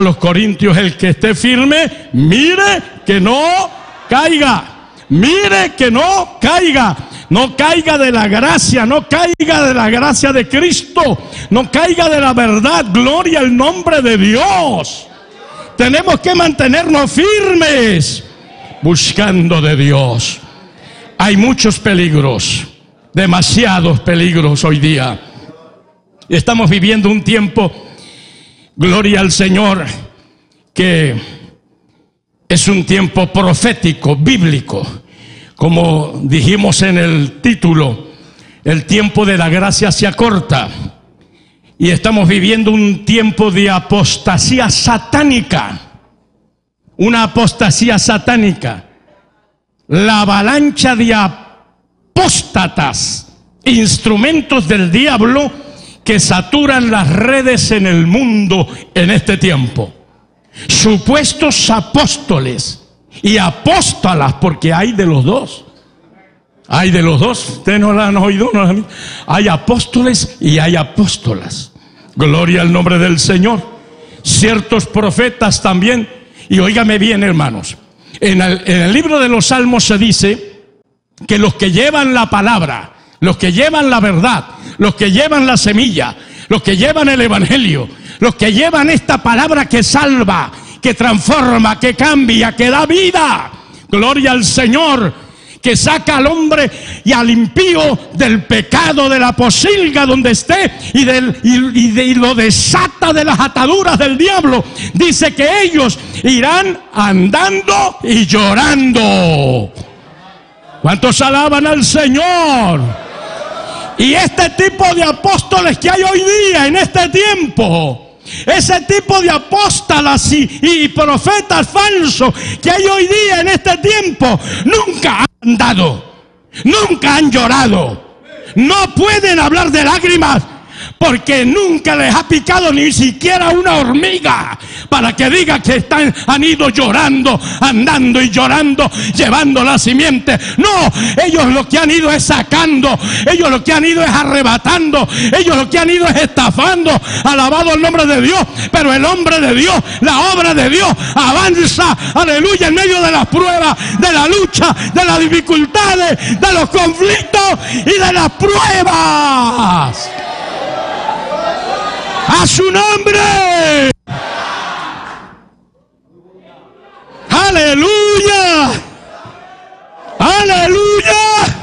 los Corintios, el que esté firme, mire que no caiga. Mire que no caiga. No caiga de la gracia, no caiga de la gracia de Cristo, no caiga de la verdad. Gloria al nombre de Dios. Tenemos que mantenernos firmes, buscando de Dios. Hay muchos peligros, demasiados peligros hoy día. Estamos viviendo un tiempo, gloria al Señor, que es un tiempo profético, bíblico. Como dijimos en el título, el tiempo de la gracia se acorta. Y estamos viviendo un tiempo de apostasía satánica. Una apostasía satánica. La avalancha de apóstatas, instrumentos del diablo que saturan las redes en el mundo en este tiempo. Supuestos apóstoles y apóstolas, porque hay de los dos. Hay de los dos. Ustedes no lo han oído, ¿no? Hay apóstoles y hay apóstolas. Gloria al nombre del Señor. Ciertos profetas también. Y óigame bien, hermanos, en el libro de los Salmos se dice que los que llevan la palabra, los que llevan la verdad, los que llevan la semilla, los que llevan el evangelio, los que llevan esta palabra que salva, que transforma, que cambia, que da vida, gloria al Señor, que saca al hombre y al impío del pecado, de la posilga donde esté, y lo desata de las ataduras del diablo. Dice que ellos irán andando y llorando. ¿Cuántos alaban al Señor? Y este tipo de apóstoles que hay hoy día en este tiempo, ese tipo de apóstolas y profetas falsos que hay hoy día en este tiempo, nunca han andado, nunca han llorado, no pueden hablar de lágrimas, porque nunca les ha picado ni siquiera una hormiga para que diga que han ido llorando, andando y llorando, llevando la simiente. No, ellos lo que han ido es sacando, ellos lo que han ido es arrebatando, ellos lo que han ido es estafando. Alabado el nombre de Dios. Pero el hombre de Dios, la obra de Dios avanza, aleluya, en medio de las pruebas, de la lucha, de las dificultades, de los conflictos y de las pruebas. ¡A su nombre! ¡Aleluya! ¡Aleluya!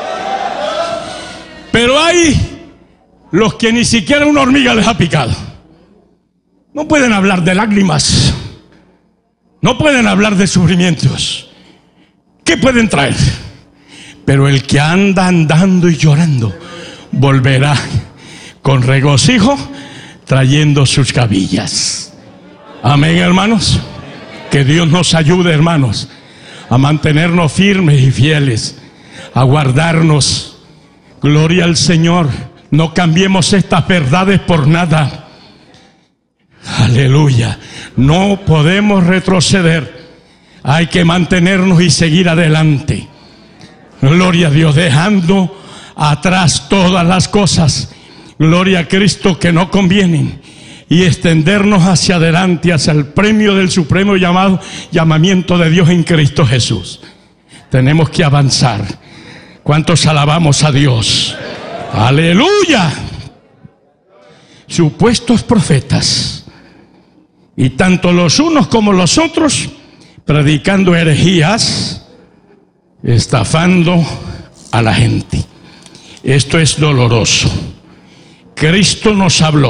Pero hay los que ni siquiera una hormiga les ha picado. No pueden hablar de lágrimas. No pueden hablar de sufrimientos. ¿Qué pueden traer? Pero el que anda andando y llorando volverá con regocijo, trayendo sus gavillas. Amén, hermanos. Que Dios nos ayude, hermanos, a mantenernos firmes y fieles, a guardarnos. Gloria al Señor. No cambiemos estas verdades por nada. Aleluya. No podemos retroceder. Hay que mantenernos y seguir adelante. Gloria a Dios, dejando atrás todas las cosas, gloria a Cristo, que no convienen, y extendernos hacia adelante, hacia el premio del supremo llamamiento de Dios en Cristo Jesús. Tenemos que avanzar. ¿Cuántos alabamos a Dios? ¡Aleluya! Supuestos profetas, y tanto los unos como los otros, predicando herejías, estafando a la gente. Esto es doloroso. Cristo nos habló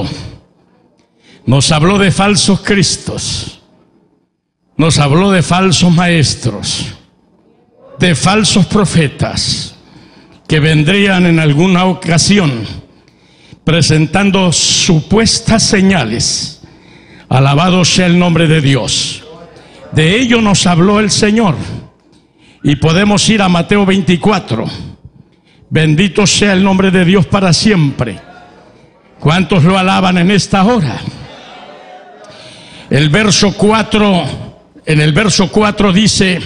de falsos cristos, nos habló de falsos maestros, de falsos profetas que vendrían en alguna ocasión presentando supuestas señales. Alabado sea el nombre de Dios. De ello nos habló el Señor, y podemos ir a Mateo 24. Bendito sea el nombre de Dios para siempre. ¿Cuántos lo alaban en esta hora? El verso 4, en el verso 4 dice: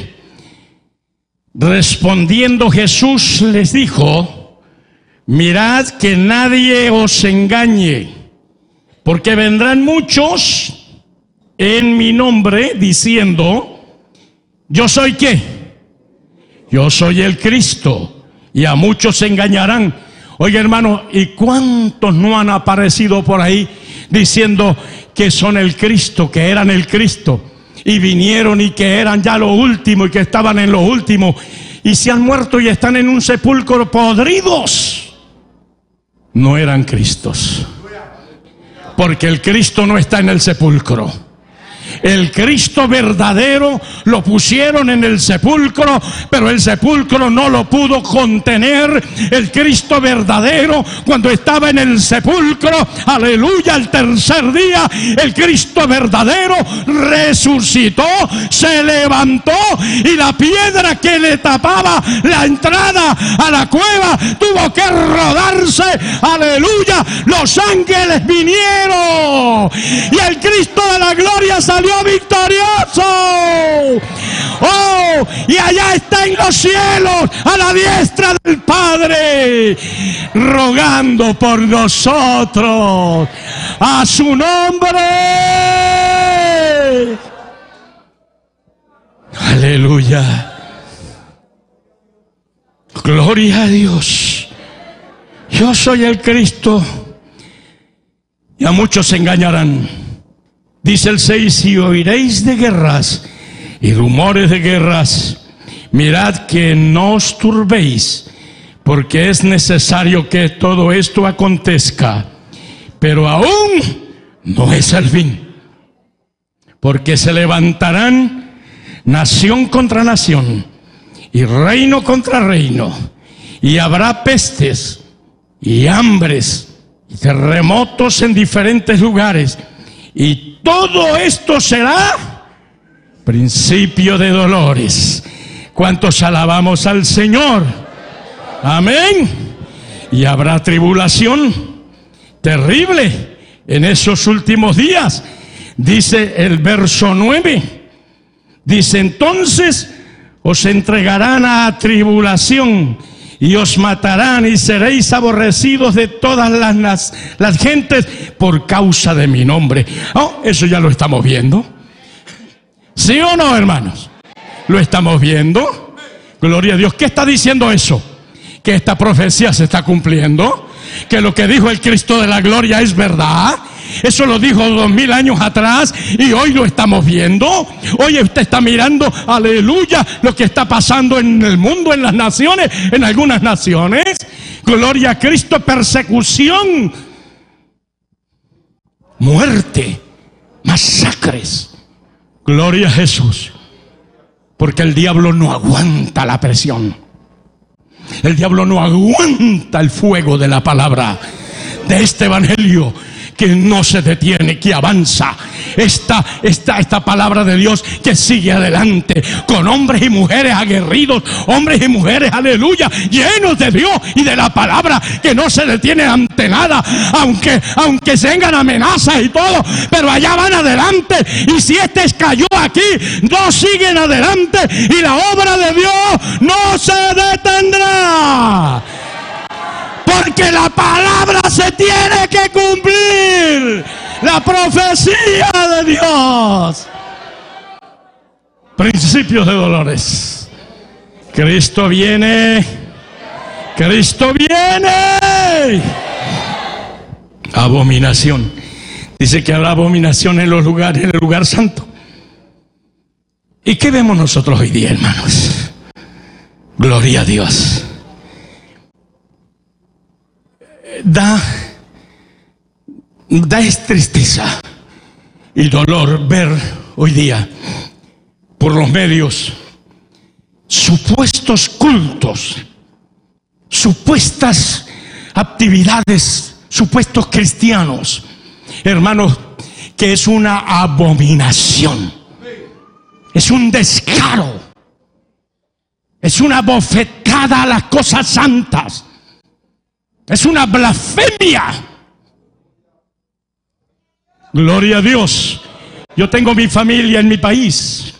respondiendo Jesús les dijo: mirad que nadie os engañe, porque vendrán muchos en mi nombre, diciendo, ¿yo soy qué? Yo soy el Cristo, y a muchos se engañarán. Oye, hermano, ¿y cuántos no han aparecido por ahí diciendo que son el Cristo, que eran el Cristo, y vinieron y que eran ya lo último y que estaban en lo último, y se han muerto y están en un sepulcro podridos? No eran Cristos, porque el Cristo no está en el sepulcro. El Cristo verdadero lo pusieron en el sepulcro, pero el sepulcro no lo pudo contener. El Cristo verdadero, cuando estaba en el sepulcro, aleluya, al tercer día, el Cristo verdadero resucitó, se levantó, y la piedra que le tapaba la entrada a la cueva tuvo que rodarse, aleluya. Los ángeles vinieron y el Cristo de la gloria salió victorioso. Oh, y allá está en los cielos, a la diestra del Padre, rogando por nosotros. A su nombre. Aleluya. Gloria a Dios. Yo soy el Cristo, y a muchos se engañarán. Dice el 6, y oiréis de guerras y rumores de guerras. Mirad que no os turbéis, porque es necesario que todo esto acontezca, pero aún no es el fin. Porque se levantarán nación contra nación, y reino contra reino, y habrá pestes y hambres y terremotos en diferentes lugares, y todo esto será principio de dolores. ¿Cuántos alabamos al Señor? Amén. Y habrá tribulación terrible en esos últimos días. Dice el verso 9, dice, entonces os entregarán a tribulación y os matarán, y seréis aborrecidos de todas las gentes por causa de mi nombre. Oh, eso ya lo estamos viendo. ¿Sí o no, hermanos? ¿Lo estamos viendo? Gloria a Dios. ¿Qué está diciendo eso? Que esta profecía se está cumpliendo, que lo que dijo el Cristo de la gloria es verdad. Eso lo dijo 2000 años atrás, y hoy lo estamos viendo. Hoy usted está mirando, aleluya, lo que está pasando en el mundo, en las naciones, en algunas naciones. Gloria a Cristo. Persecución, muerte, masacres. Gloria a Jesús. Porque el diablo no aguanta la presión. El diablo no aguanta el fuego de la palabra, de este evangelio que no se detiene, que avanza. Esta palabra de Dios que sigue adelante, con hombres y mujeres aguerridos, hombres y mujeres, aleluya, llenos de Dios y de la palabra, que no se detiene ante nada, aunque vengan amenazas y todo, pero allá van adelante. Y si cayó aquí, no siguen adelante, y la obra de Dios no se detendrá. Porque la palabra se tiene que cumplir. La profecía de Dios. Principios de dolores. Cristo viene. Cristo viene. Abominación. Dice que habrá abominación en los lugares, en el lugar santo. ¿Y qué vemos nosotros hoy día, hermanos? Gloria a Dios. Da tristeza y dolor ver hoy día por los medios supuestos cultos, supuestas actividades, supuestos cristianos, hermanos, que es una abominación, es un descaro, es una bofetada a las cosas santas. Es una blasfemia. Gloria a Dios. Yo tengo mi familia en mi país,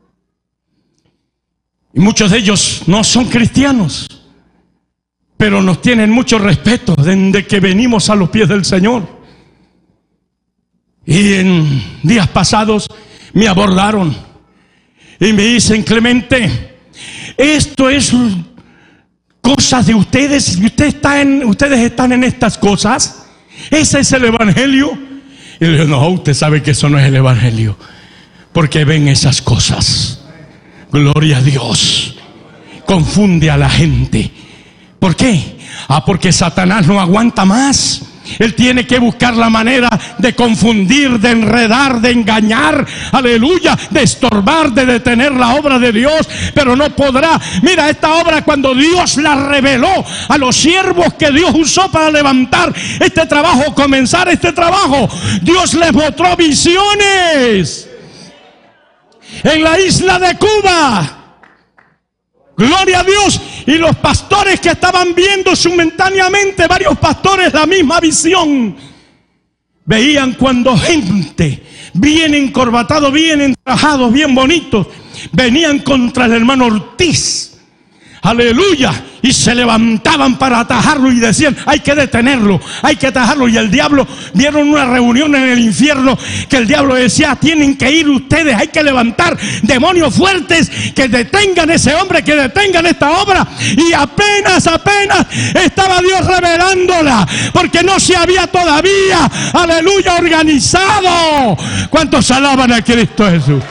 y muchos de ellos no son cristianos, pero nos tienen mucho respeto desde que venimos a los pies del Señor. Y en días pasados me abordaron y me dicen: Clemente, esto es cosas de ustedes, y ustedes están en estas cosas. ¿Ese es el evangelio? Y le digo: no, usted sabe que eso no es el evangelio, porque ven esas cosas. Gloria a Dios. Confunde a la gente. ¿Por qué? Porque Satanás no aguanta más. Él tiene que buscar la manera de confundir, de enredar, de engañar, aleluya, de estorbar, de detener la obra de Dios, pero no podrá. Mira, esta obra, cuando Dios la reveló a los siervos que Dios usó para levantar este trabajo, comenzar este trabajo, Dios les mostró visiones en la isla de Cuba. Gloria a Dios. Y los pastores que estaban viendo simultáneamente, varios pastores, la misma visión, veían cuando gente bien encorbatado, bien entrajados, bien bonitos, venían contra el hermano Ortiz. Aleluya. Y se levantaban para atajarlo y decían: hay que detenerlo, hay que atajarlo. Y el diablo, vieron una reunión en el infierno que el diablo decía: tienen que ir ustedes, hay que levantar demonios fuertes que detengan ese hombre, que detengan esta obra. Y apenas estaba Dios revelándola, porque no se había todavía, aleluya, organizado. ¿Cuántos alaban a Cristo Jesús?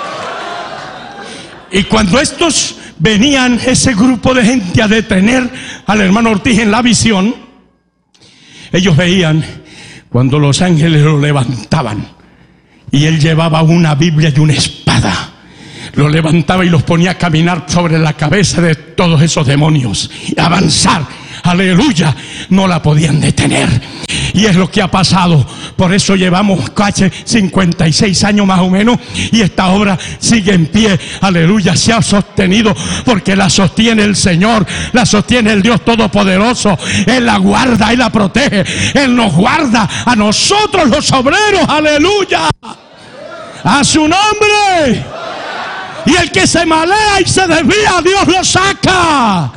Y cuando estos venían, ese grupo de gente, a detener al hermano Ortiz en la visión, ellos veían cuando los ángeles lo levantaban y él llevaba una Biblia y una espada. Lo levantaba y los ponía a caminar sobre la cabeza de todos esos demonios y avanzar. Aleluya, no la podían detener. Y es lo que ha pasado. Por eso llevamos casi 56 años más o menos, y esta obra sigue en pie. Aleluya, se ha sostenido porque la sostiene el Señor, la sostiene el Dios Todopoderoso. Él la guarda, Él la protege, Él nos guarda a nosotros los obreros. Aleluya, a su nombre. Y el que se malea y se desvía, Dios lo saca.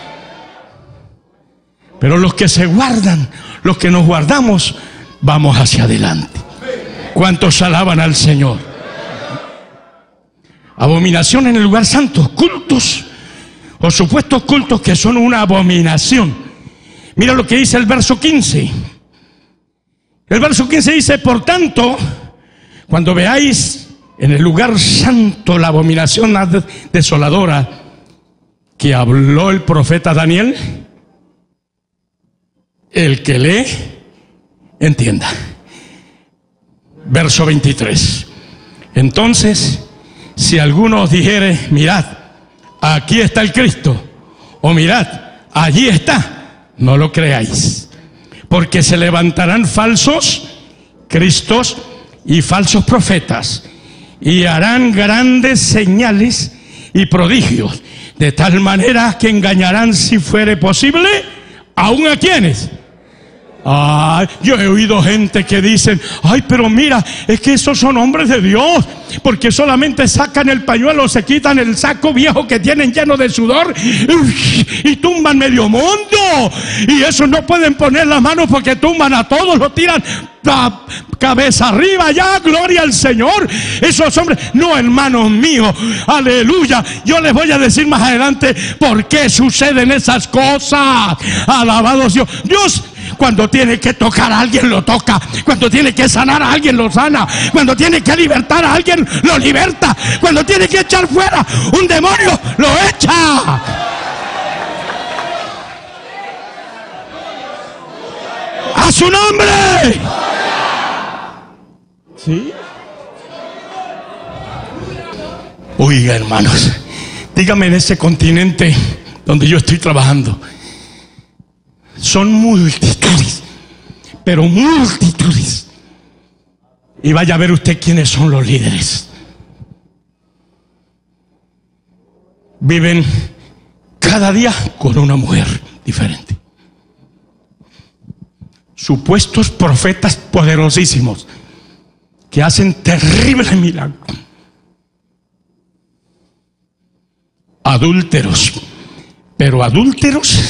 Pero los que se guardan, los que nos guardamos, vamos hacia adelante. ¿Cuántos alaban al Señor? Abominación en el lugar santo, cultos o supuestos cultos que son una abominación. Mira lo que dice el verso 15. El verso 15 dice: por tanto, cuando veáis en el lugar santo la abominación desoladora que habló el profeta Daniel, el que lee, entienda. Verso 23. Entonces, si alguno os dijere: mirad, aquí está el Cristo, o mirad, allí está, no lo creáis, porque se levantarán falsos cristos y falsos profetas, y harán grandes señales y prodigios, de tal manera que engañarán, si fuere posible, aún a quienes. Yo he oído gente que dicen: ay, pero mira, es que esos son hombres de Dios, porque solamente sacan el pañuelo, se quitan el saco viejo que tienen lleno de sudor y tumban medio mundo. Y esos no pueden poner las manos porque tumban a todos, lo tiran cabeza arriba. Ya, gloria al Señor. Esos hombres, no, hermanos míos, aleluya. Yo les voy a decir más adelante por qué suceden esas cosas. Alabado Dios. Dios, cuando tiene que tocar a alguien, lo toca. Cuando tiene que sanar a alguien, lo sana. Cuando tiene que libertar a alguien, lo liberta. Cuando tiene que echar fuera un demonio, lo echa. ¡A su nombre! ¿Sí? Oiga, hermanos, dígame, en ese continente donde yo estoy trabajando, son multitudes, pero multitudes. Y vaya a ver usted quiénes son los líderes. Viven cada día con una mujer diferente. Supuestos profetas poderosísimos que hacen terribles milagros. Adúlteros, pero adúlteros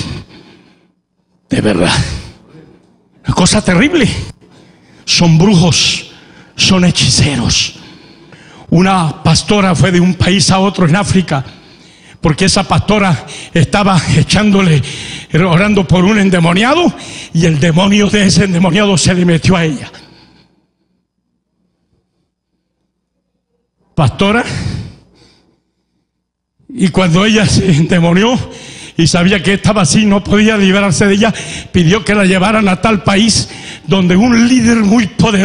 de verdad. Una cosa terrible. Son brujos, son hechiceros. Una pastora fue de un país a otro en África, porque esa pastora estaba orando por un endemoniado, y el demonio de ese endemoniado se le metió a ella. Pastora, y cuando ella se endemonió y sabía que estaba así, no podía librarse de ella, pidió que la llevaran a tal país donde un líder muy poderoso